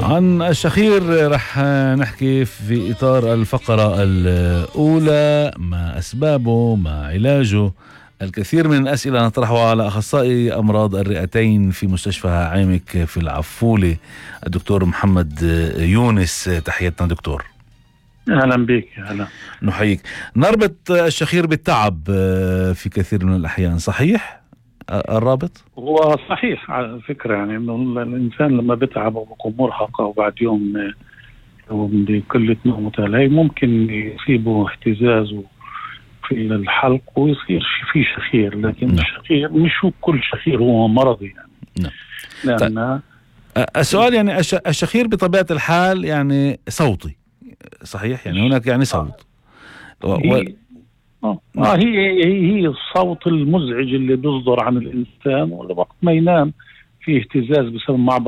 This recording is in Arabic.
عن الشخير رح نحكي في إطار الفقرة الأولى، ما أسبابه، ما علاجه. الكثير من الأسئلة نطرحها على أخصائي أمراض الرئتين في مستشفى عامك في العفولة الدكتور محمد يونس. تحياتنا دكتور. أهلا بك. أهلا. نحييك. نربط الشخير بالتعب في كثير من الأحيان، صحيح الرابط؟ هو صحيح على فكرة، يعني إنه الإنسان لما بيتعب وبيكون مرهق وبعد يوم بكل نوم متلاقي ممكن يصيبه اهتزاز في الحلق ويصير في شخير، لكن الشخير مش كل شخير هو مرضي يعني. لأن السؤال يعني الشخير بطبيعة الحال يعني صوتي، صحيح؟ يعني هناك يعني صوت هي الصوت المزعج اللي بيصدر عن الإنسان وقت ما ينام فيه اهتزاز بسبب